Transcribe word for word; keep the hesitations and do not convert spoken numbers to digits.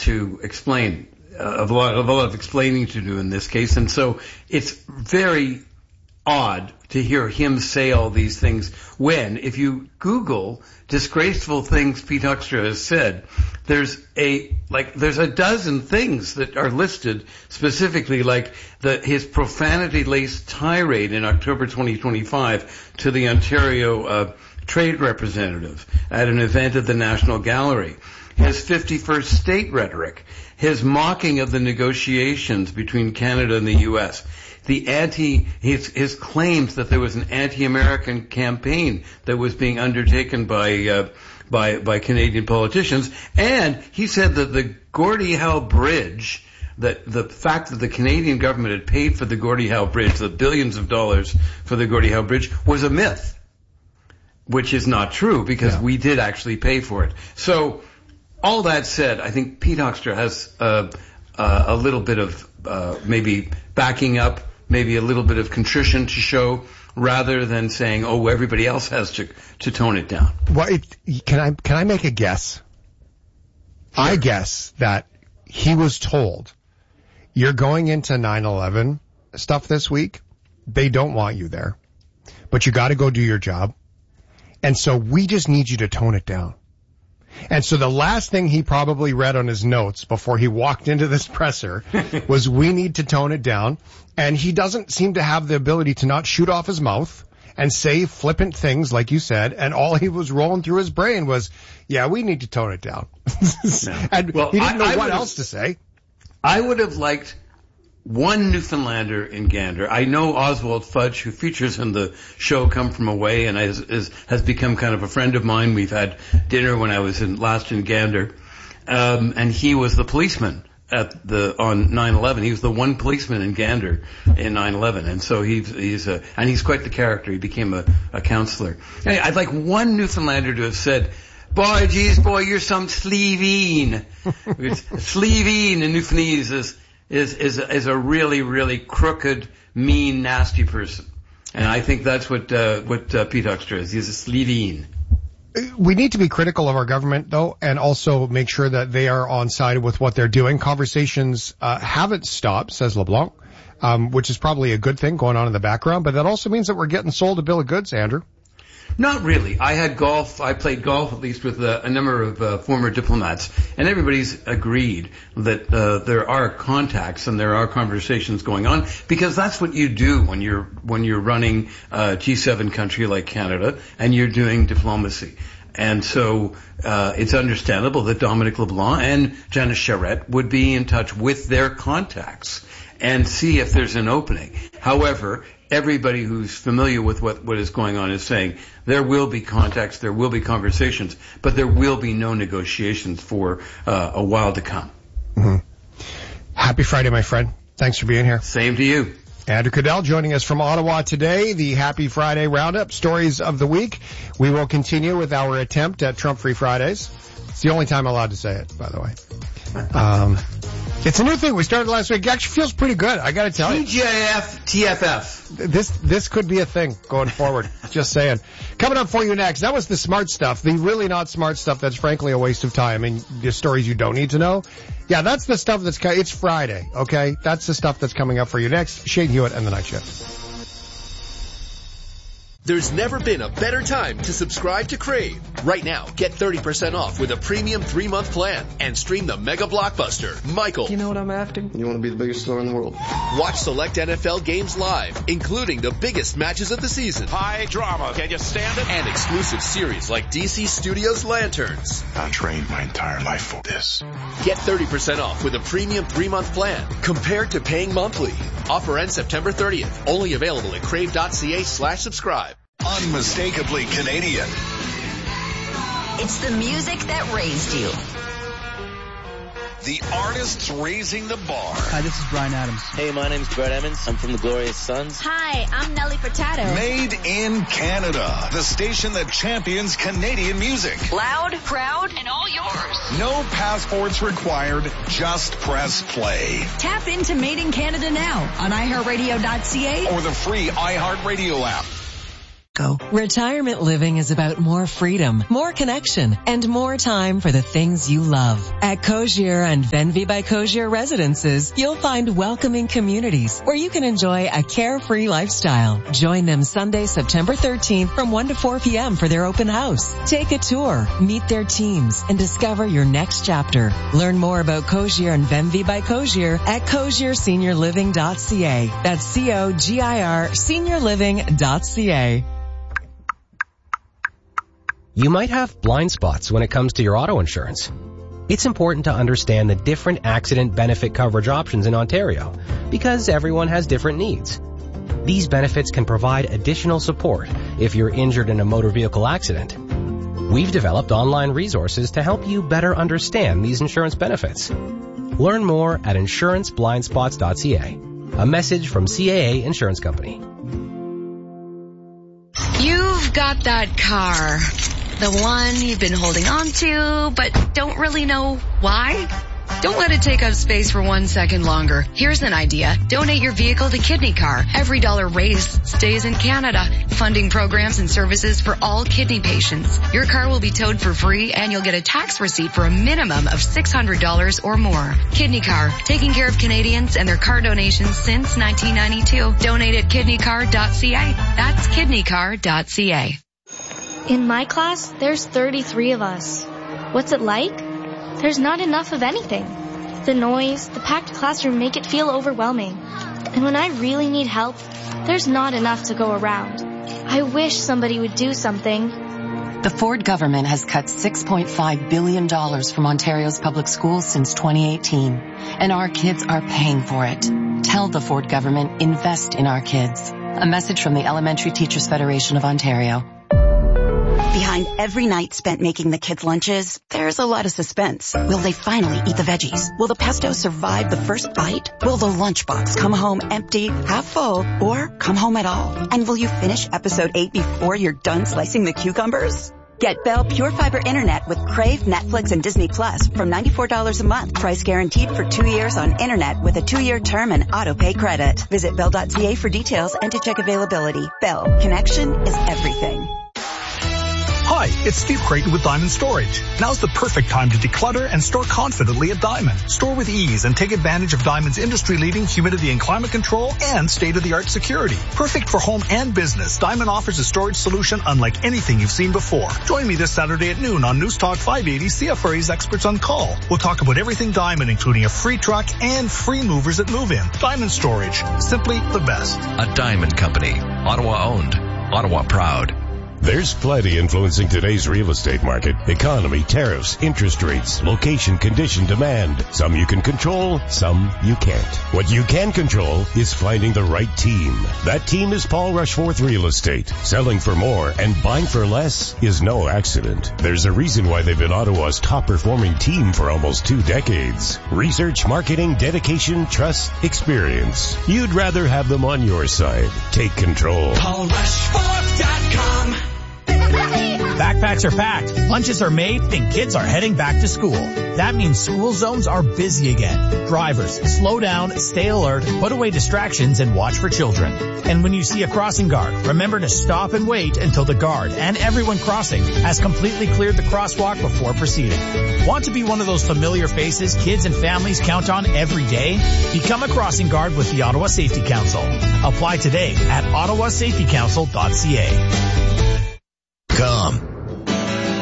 to explain, uh, a lot, a lot of explaining to do in this case. And so it's very odd to hear him say all these things when, if you Google disgraceful things Pete Hoekstra has said, there's a, like, there's a dozen things that are listed specifically, like the, his profanity-laced tirade in October twenty twenty-five to the Ontario, uh, trade representative at an event at the National Gallery, his fifty-first state rhetoric, his mocking of the negotiations between Canada and the U S, the anti, his, his claims that there was an anti-American campaign that was being undertaken by, uh, by, by Canadian politicians. And he said that the Gordie Howe Bridge, that the fact that the Canadian government had paid for the Gordie Howe Bridge, the billions of dollars for the Gordie Howe Bridge, was a myth, which is not true because yeah. we did actually pay for it. So, all that said, I think Pete Hoekstra has, uh, uh, a little bit of, uh, maybe backing up, maybe a little bit of contrition to show, rather than saying, "Oh, everybody else has to to tone it down." Well, it, can I can I make a guess? Sure. I guess that he was told, "You're going into nine eleven stuff this week. They don't want you there, but you got to go do your job, and so we just need you to tone it down." And so the last thing he probably read on his notes before he walked into this presser was, "We need to tone it down." And he doesn't seem to have the ability to not shoot off his mouth and say flippant things, like you said. And all he was rolling through his brain was, "Yeah, we need to tone it down." No. And well, he didn't know I, I what else to say. I would have liked one Newfoundlander in Gander. I know Oswald Fudge, who features in the show Come From Away, and is, is, has become kind of a friend of mine. We've had dinner when I was in, last in Gander. Um, and he was the policeman at the, on nine eleven. He was the one policeman in Gander in nine eleven. And so he's, he's a, and he's quite the character. He became a, a counselor. Anyway, I'd like one Newfoundlander to have said, "Boy, geez, boy, you're some Slevene." Slevene in Newfoundlandese is, is, is, is a really, really crooked, mean, nasty person. And I think that's what, uh, what, uh, Pete Hoekstra is. He's a Slevene. We need to be critical of our government, though, and also make sure that they are on side with what they're doing. Conversations uh, haven't stopped, says LeBlanc, um, which is probably a good thing going on in the background, but that also means that we're getting sold a bill of goods, Andrew. Not really. I had golf, I played golf at least with uh, a number of uh, former diplomats, and everybody's agreed that uh, there are contacts and there are conversations going on, because that's what you do when you're when you're running a G seven country like Canada and you're doing diplomacy. And so uh it's understandable that Dominic LeBlanc and Janice Charette would be in touch with their contacts and see if there's an opening. However, everybody who's familiar with what, what is going on is saying there will be contacts, there will be conversations, but there will be no negotiations for uh, a while to come. Mm-hmm. Happy Friday, my friend. Thanks for being here. Same to you. Andrew Cadell joining us from Ottawa today, the Happy Friday Roundup, Stories of the Week. We will continue with our attempt at Trump-Free Fridays. It's the only time I'm allowed to say it, by the way. Um, it's a new thing. We started last week. It actually feels pretty good, I gotta tell you. T G I F, T F F. This, this could be a thing going forward. Just saying. Coming up for you next, that was the smart stuff, the really not smart stuff that's frankly a waste of time, and the stories you don't need to know. Yeah, that's the stuff that's, it's Friday, okay? That's the stuff that's coming up for you next. Shane Hewitt and the Night Shift. There's never been a better time to subscribe to Crave. Right now, get thirty percent off with a premium three-month plan and stream the mega blockbuster, Michael. You know what I'm after? You want to be the biggest star in the world. Watch select N F L games live, including the biggest matches of the season. High drama. Can you stand it? And exclusive series like D C Studios Lanterns. I trained my entire life for this. Get thirty percent off with a premium three-month plan compared to paying monthly. Offer ends September thirtieth. Only available at crave.ca slash subscribe. Unmistakably Canadian. It's the music that raised you. The artists raising the bar. Hi, this is Bryan Adams. Hey, my name's Brett Emmons. I'm from the Glorious Sons. Hi, I'm Nelly Furtado. Made in Canada. The station that champions Canadian music. Loud, proud, and all yours. No passports required. Just press play. Tap into Made in Canada now on i heart radio dot c a or the free iHeartRadio app. Go. Retirement living is about more freedom, more connection, and more time for the things you love. At Cozier and Venvy by Cozier Residences, you'll find welcoming communities where you can enjoy a carefree lifestyle. Join them Sunday, September thirteenth from one to four p.m. for their open house. Take a tour, meet their teams, and discover your next chapter. Learn more about Cozier and Venvy by Cozier at cozier senior living dot c a. That's C O G I R senior living dot c a. You might have blind spots when it comes to your auto insurance. It's important to understand the different accident benefit coverage options in Ontario because everyone has different needs. These benefits can provide additional support if you're injured in a motor vehicle accident. We've developed online resources to help you better understand these insurance benefits. Learn more at insurance blind spots dot c a. A message from C A A Insurance Company. You've got that car. The one you've been holding on to, but don't really know why? Don't let it take up space for one second longer. Here's an idea. Donate your vehicle to Kidney Car. Every dollar raised stays in Canada, funding programs and services for all kidney patients. Your car will be towed for free and you'll get a tax receipt for a minimum of six hundred dollars or more. Kidney Car, taking care of Canadians and their car donations since nineteen ninety-two. Donate at kidney car dot c a. That's kidney car dot c a. In my class, there's thirty-three of us. What's it like? There's not enough of anything. The noise, the packed classroom make it feel overwhelming. And when I really need help, there's not enough to go around. I wish somebody would do something. The Ford government has cut six point five billion dollars from Ontario's public schools since twenty eighteen, and our kids are paying for it. Tell the Ford government, invest in our kids. A message from the Elementary Teachers Federation of Ontario. Behind every night spent making the kids' lunches, there's a lot of suspense. Will they finally eat the veggies? Will the pesto survive the first bite? Will the lunchbox come home empty, half full, or come home at all? And will you finish episode eight before you're done slicing the cucumbers? Get Bell Pure Fiber Internet with Crave, Netflix, and Disney Plus from ninety-four dollars a month. Price guaranteed for two years on Internet with a two-year term and auto-pay credit. Visit bell dot c a for details and to check availability. Bell. Connection is everything. Hi, it's Steve Creighton with Diamond Storage. Now's the perfect time to declutter and store confidently at Diamond. Store with ease and take advantage of Diamond's industry-leading humidity and climate control and state-of-the-art security. Perfect for home and business, Diamond offers a storage solution unlike anything you've seen before. Join me this Saturday at noon on News Talk five eighty, C F R A's Experts on Call. We'll talk about everything Diamond, including a free truck and free movers at move-in. Diamond Storage, simply the best. A Diamond Company, Ottawa owned, Ottawa proud. There's plenty influencing today's real estate market. Economy, tariffs, interest rates, location, condition, demand. Some you can control, some you can't. What you can control is finding the right team. That team is Paul Rushforth Real Estate. Selling for more and buying for less is no accident. There's a reason why they've been Ottawa's top performing team for almost two decades. Research, marketing, dedication, trust, experience. You'd rather have them on your side. Take control. Paul Rushforth dot com. Backpacks are packed, lunches are made, and kids are heading back to school. That means school zones are busy again. Drivers, slow down, stay alert, put away distractions, and watch for children. And when you see a crossing guard, remember to stop and wait until the guard and everyone crossing has completely cleared the crosswalk before proceeding. Want to be one of those familiar faces kids and families count on every day? Become a crossing guard with the Ottawa Safety Council. Apply today at ottawa safety council dot c a. Come.